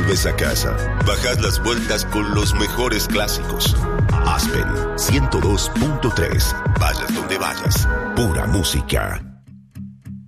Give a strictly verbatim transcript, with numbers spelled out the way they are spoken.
vuelves a casa, bajas las vueltas con los mejores clásicos. Aspen ciento dos punto tres. Vayas donde vayas, pura música.